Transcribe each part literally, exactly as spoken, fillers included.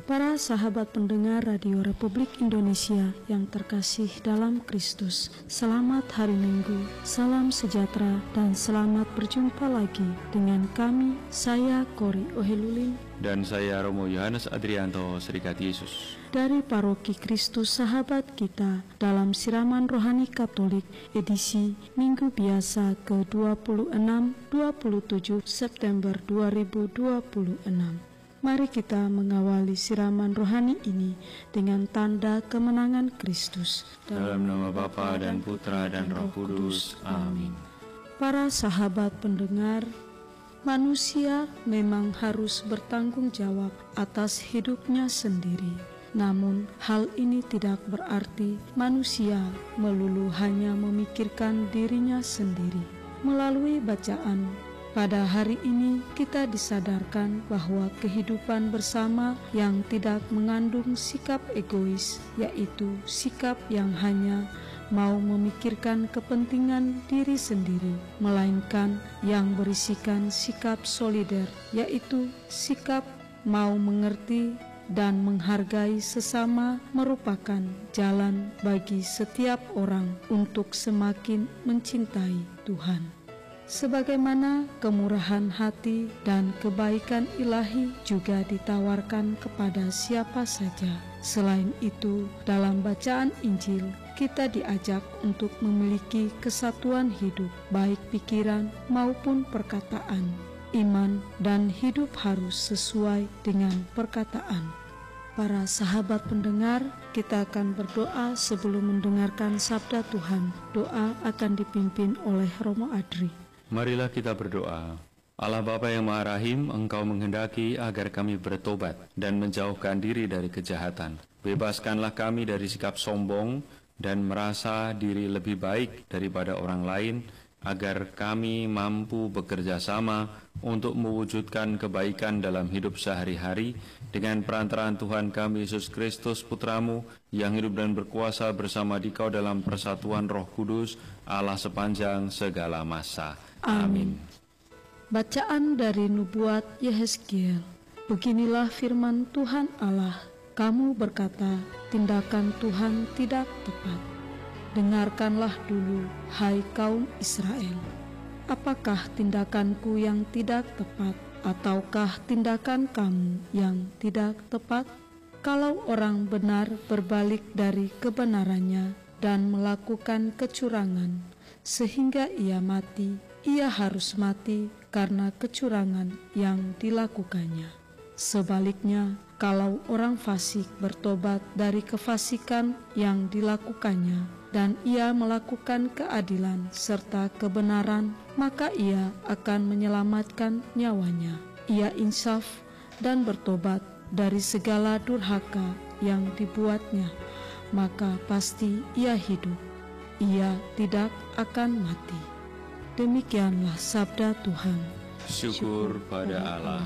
Para sahabat pendengar Radio Republik Indonesia yang terkasih dalam Kristus, selamat hari Minggu, salam sejahtera, dan selamat berjumpa lagi dengan kami, saya Kori Ohelulin dan saya Romo Yohanes Adrianto, Serikat Yesus, dari Paroki Kristus Sahabat Kita dalam Siraman Rohani Katolik edisi Minggu Biasa ke dua puluh enam dua puluh tujuh September dua ribu dua puluh enam. Mari kita mengawali siraman rohani ini dengan tanda kemenangan Kristus. Dalam nama Bapa dan Putra dan Roh Kudus. Amin. Para sahabat pendengar, manusia memang harus bertanggung jawab atas hidupnya sendiri. Namun hal ini tidak berarti manusia melulu hanya memikirkan dirinya sendiri. Melalui bacaan pada hari ini kita disadarkan bahwa kehidupan bersama yang tidak mengandung sikap egois, yaitu sikap yang hanya mau memikirkan kepentingan diri sendiri, melainkan yang berisikan sikap solider, yaitu sikap mau mengerti dan menghargai sesama merupakan jalan bagi setiap orang untuk semakin mencintai Tuhan. Sebagaimana kemurahan hati dan kebaikan ilahi juga ditawarkan kepada siapa saja. Selain itu, dalam bacaan Injil, kita diajak untuk memiliki kesatuan hidup, baik pikiran maupun perkataan. Iman dan hidup harus sesuai dengan perkataan. Para sahabat pendengar, kita akan berdoa sebelum mendengarkan sabda Tuhan. Doa akan dipimpin oleh Romo Adri. Marilah kita berdoa. Allah Bapa yang Maha Rahim, Engkau menghendaki agar kami bertobat dan menjauhkan diri dari kejahatan. Bebaskanlah kami dari sikap sombong dan merasa diri lebih baik daripada orang lain, agar kami mampu bekerja sama untuk mewujudkan kebaikan dalam hidup sehari-hari dengan perantaraan Tuhan kami Yesus Kristus Putramu yang hidup dan berkuasa bersama Dikau dalam persatuan Roh Kudus, Allah sepanjang segala masa. Amin. Bacaan dari Nubuat Yehezkiel. Beginilah firman Tuhan Allah, kamu berkata, tindakan Tuhan tidak tepat. Dengarkanlah dulu, hai kaum Israel. Apakah tindakanku yang tidak tepat, ataukah tindakan kamu yang tidak tepat? Kalau orang benar berbalik dari kebenarannya dan melakukan kecurangan, sehingga ia mati, ia harus mati karena kecurangan yang dilakukannya. Sebaliknya, kalau orang fasik bertobat dari kefasikan yang dilakukannya dan ia melakukan keadilan serta kebenaran, maka ia akan menyelamatkan nyawanya. Ia insaf dan bertobat dari segala durhaka yang dibuatnya, maka pasti ia hidup. Ia tidak akan mati. Demikianlah sabda Tuhan. Syukur pada Allah.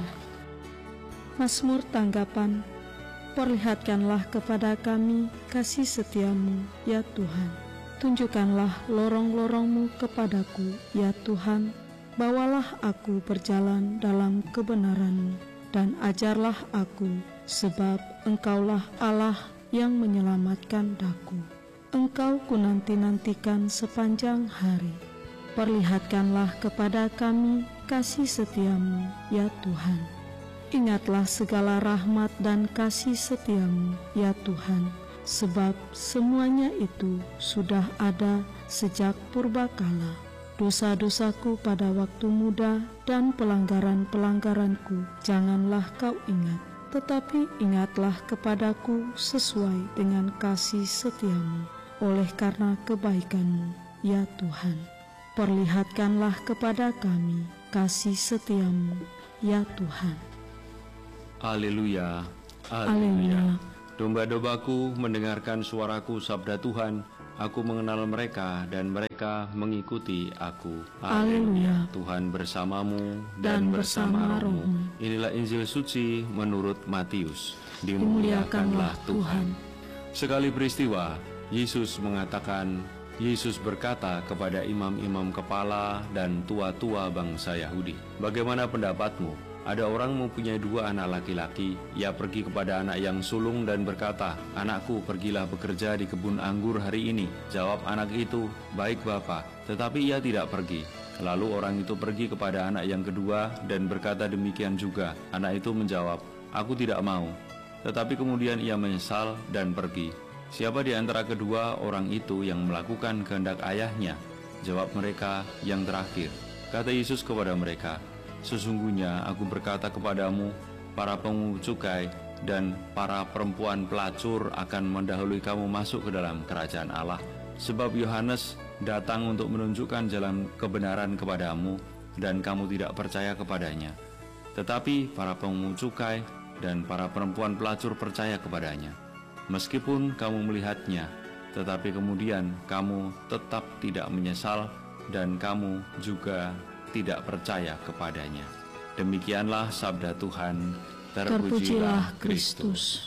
Mazmur tanggapan. Perlihatkanlah kepada kami kasih setiamu, ya Tuhan. Tunjukkanlah lorong-lorongmu kepadaku, ya Tuhan. Bawalah aku berjalan dalam kebenaran-Mu, dan ajarlah aku, sebab Engkaulah Allah yang menyelamatkan daku. Engkau kunanti-nantikan sepanjang hari. Perlihatkanlah kepada kami kasih setiamu, ya Tuhan. Ingatlah segala rahmat dan kasih setiamu, ya Tuhan, sebab semuanya itu sudah ada sejak purbakala. Dosa-dosaku pada waktu muda dan pelanggaran-pelanggaranku janganlah kau ingat, tetapi ingatlah kepadaku sesuai dengan kasih setiamu, oleh karena kebaikanmu, ya Tuhan. Perlihatkanlah kepada kami kasih setiamu, ya Tuhan. Haleluya, haleluya. Domba-dombaku mendengarkan suaraku, sabda Tuhan. Aku mengenal mereka dan mereka mengikuti aku. Haleluya. Tuhan bersamamu Dan dan, bersama bersama rohmu. rohmu. Inilah Injil suci menurut Matius. Dimuliakanlah Tuhan. Sekali peristiwa, Yesus mengatakan, Yesus berkata kepada imam-imam kepala dan tua-tua bangsa Yahudi, "Bagaimana pendapatmu? Ada orang mempunyai dua anak laki-laki. Ia pergi kepada anak yang sulung dan berkata, "Anakku, pergilah bekerja di kebun anggur hari ini." Jawab anak itu, "Baik, Bapa." Tetapi ia tidak pergi. Lalu orang itu pergi kepada anak yang kedua dan berkata demikian juga. Anak itu menjawab, "Aku tidak mau." Tetapi kemudian ia menyesal dan pergi. "Siapa di antara kedua orang itu yang melakukan kehendak ayahnya?" Jawab mereka, "Yang terakhir." Kata Yesus kepada mereka, "Sesungguhnya aku berkata kepadamu, para pemungut cukai dan para perempuan pelacur akan mendahului kamu masuk ke dalam kerajaan Allah. Sebab Yohanes datang untuk menunjukkan jalan kebenaran kepadamu, dan kamu tidak percaya kepadanya. Tetapi para pemungut cukai dan para perempuan pelacur percaya kepadanya. Meskipun kamu melihatnya, tetapi kemudian kamu tetap tidak menyesal, dan kamu juga tidak percaya kepadanya." Demikianlah sabda Tuhan. Terpujilah Kristus.